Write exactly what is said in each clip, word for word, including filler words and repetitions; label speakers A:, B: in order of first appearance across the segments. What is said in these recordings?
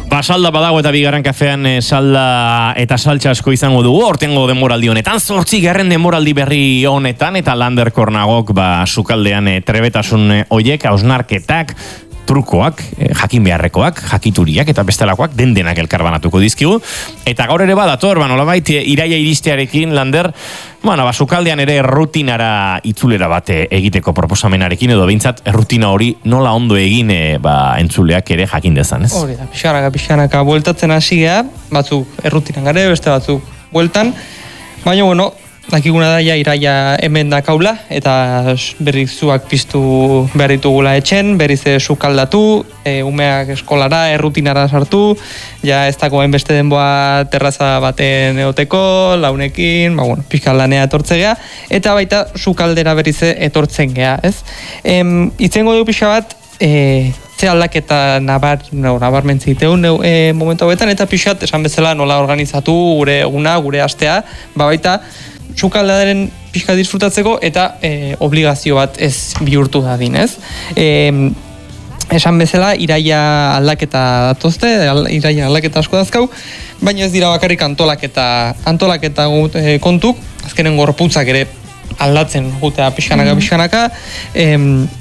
A: Ba, salda badago eta bigarren kafean e, salda eta saltsa asko izango dugu, ortengo denboraldi honetan, zortzi garren denboraldi berri honetan, eta Lander Kornagok, ba, sukaldean e, trebetasun e, oiek, hausnarketak, trukoak, eh, jakin beharrekoak, jakituriak eta bestelakoak den denak elkarbanatuko dizkigu. Eta gaur ere badator, ba, nolabait iraia iristearekin, Lander, bueno, ba, sukaldean ere rutinara itzulera bate egiteko proposamenarekin, edo behintzat rutina hori nola ondo egin e, ba, entzuleak ere jakin dezan, ez?
B: Hori da, pixkanaka, pixkanaka, bueltatzen hasi gea, batzuk errutinan gare, beste batzuk bueltan, baina, bueno, dakiguna da, ja, iraia hemen dakaula, eta berriz zuak piztu behar ditugula etxen, berriz sukaldatu, e, umeak eskolara, errutinara sartu, ja ez dagoen beste denboa terraza baten eoteko, launekin, ba, bueno, pixka lanea etortze gea, eta baita sukaldera berriz etortzen gea, ez? Em, itzengo dugu pixka bat, e, ze aldaketa nabar, no, nabarmentziteun e, momentu hauetan, eta pixat, esan bezala nola organizatu gure eguna, gure astea, ba baita, sukaldaren pixka disfrutatzeko eta e, obligazio bat ez bihurtu dadin, ez? E, esan bezala, iraia aldaketa datozte, iraia aldaketa asko dazkau, baina ez dira bakarrik antolaketa, antolaketa e, kontuk, azkenen gorputzak ere aldatzen jutea pixkanaka, pixkanaka, e,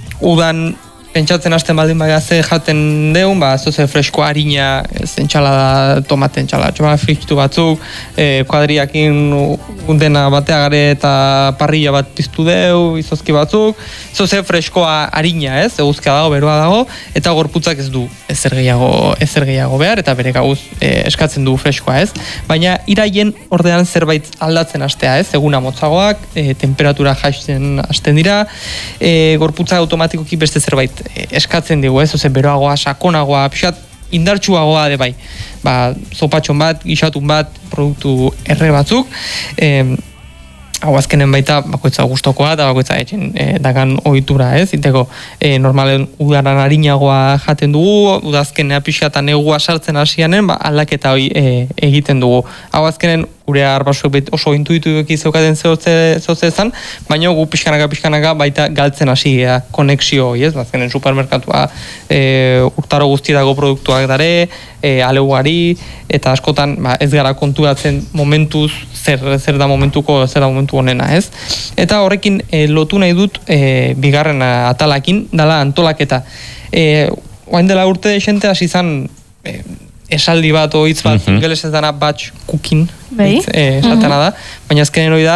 B: udan pentsatzen hasten baldin baina ze jaten deun, ba, zoze fresko harina, entxalada, tomate entxalada, txoba frikitu batzuk, e, kuadriakin dena batea gare eta parrilla bat piztu deu, izozki batzuk, zoze freskoa harina, ez, eguzkia dago, beroa dago, eta gorputzak ez du ezer gehiago, ezer gehiago behar, eta bere gauz e, eskatzen du freskoa, ez, baina iraien ordean zerbait aldatzen hastea, ez, eguna motzagoak, e, temperatura jaisten hasten dira, e, gorputza automatikoki beste zerbait eskatzen digu, ez, oze, beroagoa, sakonagoa, pixat, indartsuagoa de bai, ba, zopatxon bat, gixatun bat, produktu erre batzuk, e, hau azkenen baita bakoitza gustokoa eta bakoitza etxen e, dagan ohitura, ez, iteko, e, normalen udaran harinagoa jaten dugu, udazkenea pixatan negua sartzen hasianen, ba, aldaketa hori e, egiten dugu. Hau azkenen gure arbasuek oso intuituki zeukaten zehotze ezan, baina gu pixkanaka pixkanaka baita galtzen hasi gea konexio hori, ez? Azkenen supermerkatua e, urtaro guztietako produktuak dare, e, ale ugari, eta askotan ba, ez gara konturatzen momentuz zer, zer da momentuko, zer da momentu honena, ez? Eta horrekin e, lotu nahi dut e, bigarren atalakin, dala antolaketa. E, oain dela urte xente hasi izan e, esaldi bat o hitz bat, mm-hmm. Ingeles ez dana batch cooking, hitz, e, esatena mm-hmm. da, baina azkenen hori da,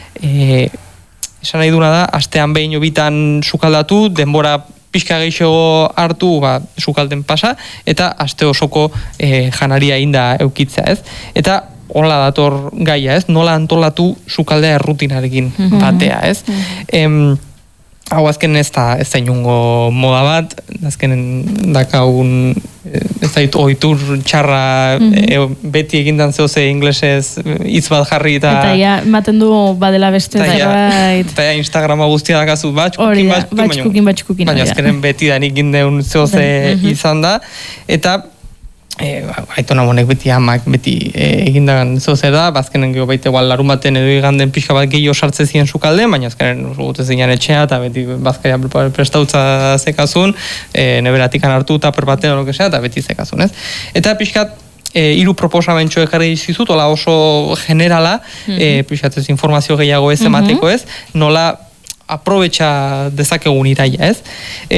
B: e, esan nahi duna da, astean behin obitan sukaldatu, denbora pixka gehiago hartu, ba, sukalden pasa, eta aste osoko e, janaria inda eukitzea, ez? Eta hola dator gaia, ez? Nola antolatu sukaldea errutinarekin mm-hmm. batea, ez? Mm-hmm. Em, hau azken ez da ez da inungo moda bat, azkenen dakaun ez da ohitur txarra mm-hmm. e, beti egindan zehoze inglesez hitz bat jarri eta...
C: Eta ja, maten du badela beste da, right.
B: Eta ja, Instagrama guztia dakazu batxkukin,
C: batxkukin, batxkukin.
B: Baina azkenen beti da nik indeun zehoze mm-hmm. izan da, eta E, aitona monek beti amak beti e, egindagan zozer da, bazkenen geho baita igual larun baten edo iganden pixka bat gehiago sartze ziren sukalde, baina azkenen gute zinean etxea eta beti bazkaria prestautza zekazun, e, neberatikan hartu eta perbaten oro kesea eta beti zekazun, ez? Eta pixkat e, hiru proposamentxo ekarri zizut, ola oso generala, mm-hmm. e, pixkat ez informazio gehiago ez emateko ez, nola aprobetxa dezakegun iraia, ez?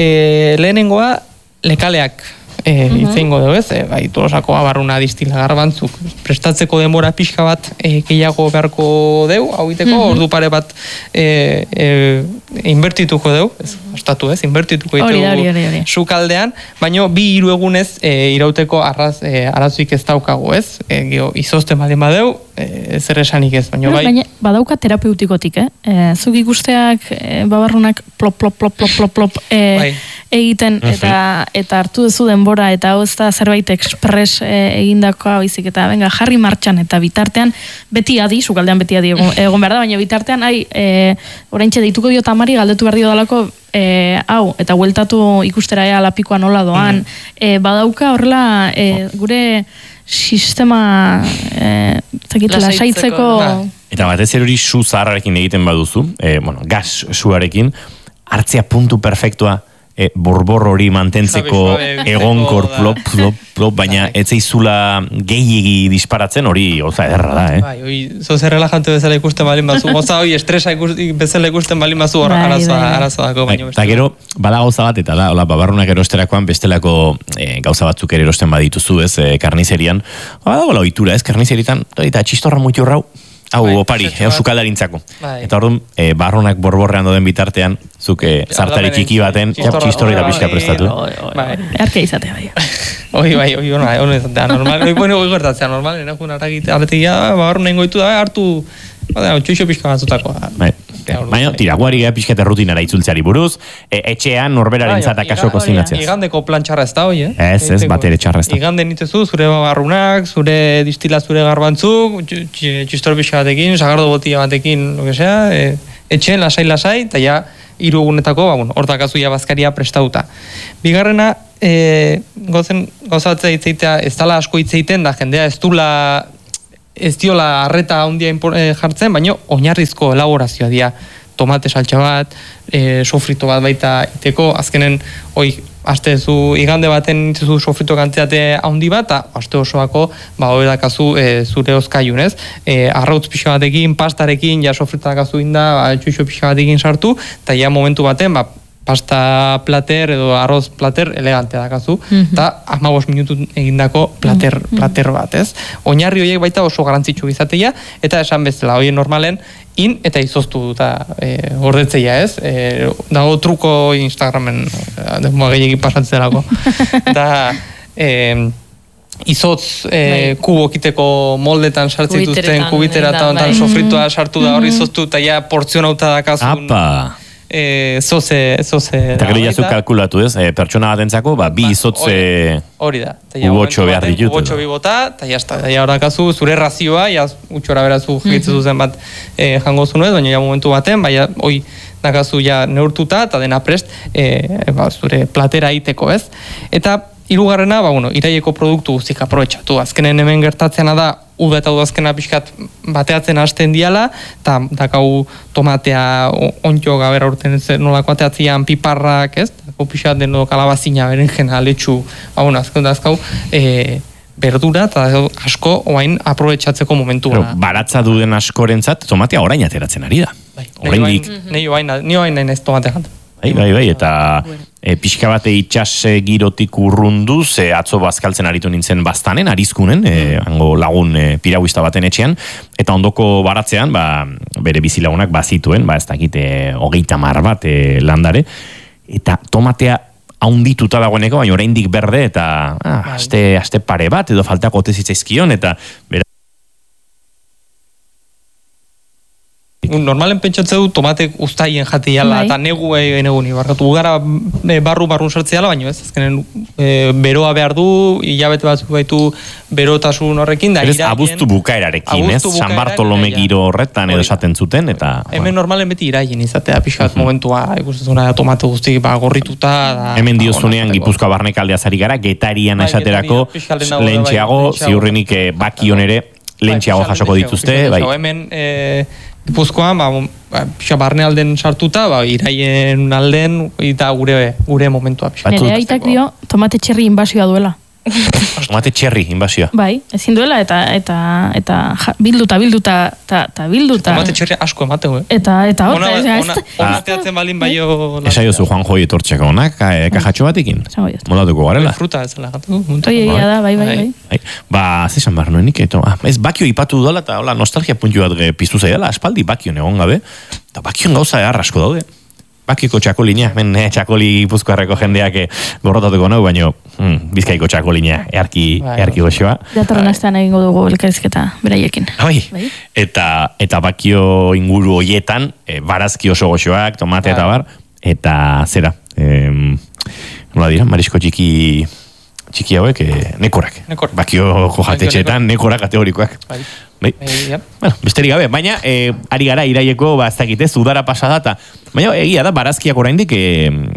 B: E, lehenengoa, lekaleak E, uh-huh. itzeingo dugu ez, e, bai, Tolosako abarruna distilagar bantzuk prestatzeko denbora pixka bat e, gehiago beharko deu, hau iteko, uh-huh. ordu pare bat e, e, inbertituko deu, ez, ostatu ez, inbertituko ditugu sukaldean, baina bi hiru egunez e, irauteko arraz, e, arazuik ez daukagu ez, e, geho, izozten baldin badeu, e, zer esanik ez, baina bai.
C: Baina badauka terapeutikotik, eh? E, zuk ikusteak, e, babarrunak plop, plop, plop, plop, plop, plop, e, bai. egiten, eta, eta hartu duzu denbora, eta hau ez da zerbait ekspres e, egindakoa baizik, eta venga, jarri martxan, eta bitartean beti adi, sukaldean beti adi egon, egon behar da, baina bitartean, ai, e, oraintxe deituko dio tamari, galdetu behar dio dalako, e, hau, eta hueltatu ikustera ea lapikoa nola doan, mm. e, badauka horrela, e, gure sistema e, lasaitzeko...
A: Eta batez hori su zaharrarekin egiten baduzu, e, bueno, gas suarekin, hartzea puntu perfektua e, borbor hori mantentzeko egonkor plop, plop, plop, baina ez zaizula gehiegi disparatzen hori goza ederra da, eh?
B: Bai, hoi, zoze relajante bezala ikusten balin bazu, goza hoi estresa ikusten bezala ikusten balin bazu hor arazoa, arazoa dako, baina
A: eta gero, bada gauza bat, eta da, hola, babarrunak erosterakoan bestelako e, gauza batzuk ere erosten badituzu, ez, e, karnizerian, bada gola ohitura, ez, karnizeritan, eta txistorra muitu rau, hau, bai, opari, eo sukaldarintzako. Bai. Eta orduan, e, barronak borborrean doden bitartean, zuk e, zartari txiki baten, txistorri da pixka prestatu.
C: Erke izatea, bai.
B: Oi, bai, oi, hona, hona izatea, normal, oi, bueno, oi gertatzea, normal, enakun aragite, abetegia, barro nahi goitu da, hartu, txuixo pixka batzutako.
A: Bai. Baina, tira, guari gara pixkete rutinara itzultzeari buruz, e, etxean norberaren zata kaso kozinatzeaz.
B: Igandeko plan txarra ez da, oi, eh?
A: Ez, ez, bat ere txarra ez da.
B: Igande nitezu, zure barrunak, zure distila, zure garbantzuk, txistor pixka batekin, sagardo botia batekin, lo que sea, e, etxen, lasai-lasai, eta ja, hiru egunetako, ba, bueno, hortakazu ja bazkaria prestauta. Bigarrena, e, gozen, gozatzea hitzeitea, ez dala asko hitzeiten da, jendea ez dula, ez diola arreta handia jartzen, baina oinarrizko elaborazioa dira. Tomate saltxa bat, e, sofrito bat baita iteko, azkenen, oi, aste zu, igande baten itzezu sofrito kantitate handi bat, eta aste osoako, ba, hori dakazu e, zure ozkaiun, ez? E, arrautz pixka batekin, pastarekin, ja sofrito dakazu inda, ba, txuixo pixka batekin sartu, eta ja momentu baten, ba, pasta plater edo arroz plater elegante dakazu, eta mm-hmm. amabos minutu egindako plater, mm-hmm. plater bat, ez? Oinarri horiek baita oso garantzitsu izateia, eta esan bezala, horien normalen, in eta izoztu duta e, gordetzeia, ez? E, dago truko Instagramen, denboa gehiagin pasatzelako. Eta e, izotz e, kubokiteko moldetan sartzen duzten, kubitera eta ontan sofritua sartu da hori izoztu, eta ja portzionauta dakazun.
A: Apa!
B: E, zoze, zoze
A: eta gero jazu kalkulatu ez, e, pertsona batentzako, ba, bi izotze
B: hori da,
A: ubotxo behar ditut.
B: Ubotxo bi bota, eta jazta, ja horakazu, zure razioa, ja utxora berazu jitzen zuzen bat e, jango zuen, baina ja momentu baten, baina hoi dakazu ja neurtuta, eta dena prest, e, ba, zure platera iteko ez. Eta hirugarrena, ba, bueno, iraieko produktu guztik aprobetxatu. Azkenen hemen gertatzena da, uda eta udazkena pixkat bateatzen hasten diala, eta dakau tomatea ontxo gabera urten nolako ateatzean piparrak, ez? Dako pixkat deno kalabazina, berenjena, letxu, ba, bueno, azken dazkau, e, berdura, eta asko oain aprobetxatzeko momentua.
A: Baratza duden askorentzat, tomatea orain ateratzen ari da.
B: Bai, nahi oain nahi naiz tomatea jantzen.
A: Bai, bai, bai, eta e, pixka bate itxas girotik urrunduz, e, atzo bazkaltzen aritu nintzen baztanen, arizkunen, e, hango lagun e, pirauista baten etxean, eta ondoko baratzean, ba, bere bizilagunak bazituen, ba, ez dakite, hogeita mar bat e, landare, eta tomatea haundituta dagoeneko, baina oraindik berde, eta ah, aste, aste pare bat, edo faltako ote zitzaizkion, eta bera,
B: normalen pentsatzen du tomatek uztaien jatiala, eta negu egun ibarkatu. Gara barru barrun sartzeala, baina ez, azkenen e, beroa behar du, hilabete batzuk baitu berotasun horrekin, da
A: iraien... Abuztu bukaerarekin, ez? San Bartolome giro horretan edo esaten zuten, eta...
B: Hemen normalen beti iraien izatea, pixkat momentua, ikustezuna tomate guztik ba, gorrituta... Da,
A: hemen diozunean Gipuzkoa barnekaldeaz ari gara, Getarian esaterako, lehentxeago, ziurrenik bakion ere, lehentxeago jasoko dituzte, bai.
B: Hemen... Gipuzkoan, ba, pixa barne alden sartuta, ba, iraien alden, eta gure, gure momentua.
C: Nere aitak dio, tomate txerri inbasioa duela.
A: Tomate txerri inbasioa.
C: Bai, ezin duela, eta eta eta ja, bilduta, bilduta, eta, eta bilduta.
B: Tomate txerri asko emateu, eh?
C: Eta, eta,
B: ona, ona, ona, ona teatzen balin baio...
A: Esa jozu Juan Joi etortxeko onak, kajatxo batekin? Molatuko garela.
B: Fruta ez dela gatu.
C: Toi egia da, bai, bai, bai.
A: Ba, zesan behar noenik, ez bakio ipatu dudala, eta hola, nostalgia puntu bat piztu zaidala, aspaldi bakion egon gabe, eta bakion gauza arrasko daude. Bakiko txakolina, men eh, txakoli Gipuzkoarreko jendeak eh, gorrotatuko nau, baina hmm, Bizkaiko txakolina earki, earki goxoa.
C: Datorren astean egingo dugu elkarrizketa beraiekin.
A: Bai. Bai. Eta, eta bakio inguru hoietan, eh, barazki oso goxoak, tomate eta bar, eta zera, eh, nola dira, marisko txiki... txiki hauek, eh, nekorak.
B: Nekor.
A: Bakio jojatetxeetan, nekorak kategorikoak. Bai. Bai.
B: Bai.
A: Bueno, besterik gabe, baina eh, ari gara iraieko, ba, ez dakit ez, udara pasada, eta baina egia da, barazkiak oraindik eh,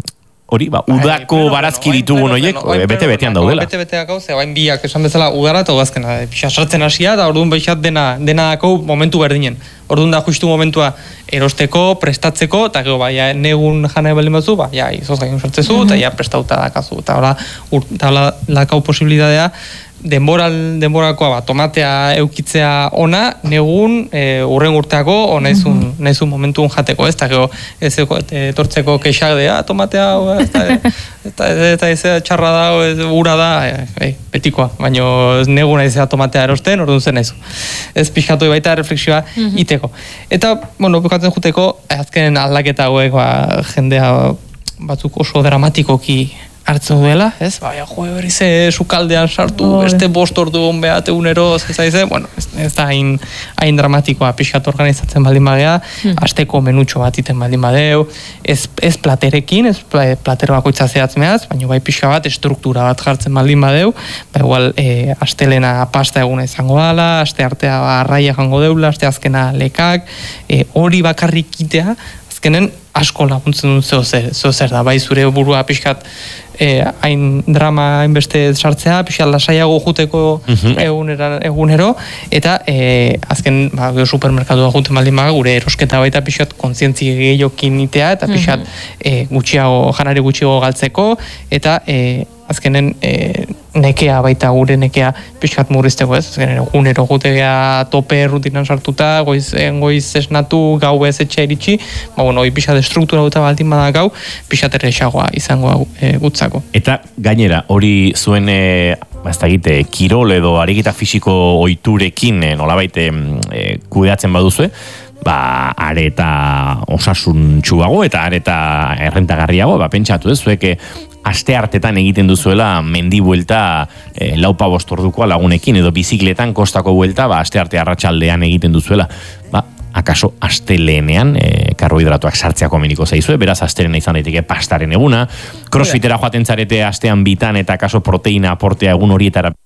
A: hori, ba, udako barazki ditugun horiek, bete-betean daudela.
B: Bete-beteak hau, ze bain biak esan bezala udara eta udazkena, pixa sartzen hasia, eta orduan beixat dena, denako momentu berdinen. Orduan da justu momentua erosteko, prestatzeko, eta gero, ba, ja, negun jana baldin batzu, ba, ja, izoz gaiun sartzezu, eta ja, prestauta dakazu. Eta hola, eta hola, lakau posibilitatea, denboral, denborakoa, ba, tomatea eukitzea ona, negun, e, urren urteako, o naizun, mm -hmm. naizun momentun jateko, ez, eta gero, ez etortzeko keixak dea, tomatea, eta, eta, eta ez txarra da, ez, ura da, e, e, betikoa, baina negun naizea tomatea erosten, orduan zen naizu. Ez pixkatu baita refleksioa mm -hmm. iteko. Eta, bueno, bukatzen juteko, azken aldaketa hauek, ba, jendea batzuk oso dramatikoki hartzen duela, ez? Baina, jo, berri ze sukaldean sartu, oh, beste bost ordu honbeat egunero, zaize, bueno, ez, ez da hain, hain dramatikoa, pixkat organizatzen baldin badea, hmm. asteko menutxo bat iten baldin badeu, ez, ez platerekin, ez plater bakoitza zehatzmeaz, baina bai pixka bat struktura bat jartzen baldin badeu, ba igual, e, astelena pasta eguna izango dela, aste artea arraia jango deula, aste azkena lekak, e, hori bakarrik itea, azkenen asko laguntzen duen zeo zer, zeo zer da, bai zure burua pixkat eh, hain drama hainbeste sartzea, pixkat lasaiago juteko uh-huh. egunera, egunero, eta eh, azken ba, supermerkatua juten baldin baga, gure erosketa baita pixkat kontzientzi gehiokin itea, eta pixkat uh-huh. eh, gutxiago, janari gutxiago galtzeko, eta eh, azkenen e, nekea baita gure nekea pixkat murrizteko ez, azkenen egunero gutegea tope rutinan sartuta, goiz, goiz esnatu, gau ez etxe iritsi, ba, bueno, hoi pixat estruktura duta baldin bada gau, pixat errexagoa izango e, gutzako.
A: Eta gainera, hori zuen e, baztagite, kirol edo ariketa fisiko ohiturekin e, nolabait e, kudeatzen baduzue, ba, areta osasun txuago eta areta errentagarriago, ba, pentsatu ez, zueke aste hartetan egiten duzuela mendi buelta e, laupa bostordukoa lagunekin, edo bizikletan kostako buelta, ba, aste arte arratsaldean egiten duzuela. Ba, akaso astelenean e, karbohidratuak sartzea komeniko zaizue, beraz astelena izan daiteke pastaren eguna, crossfitera joaten zarete astean bitan eta akaso proteina aportea egun horietara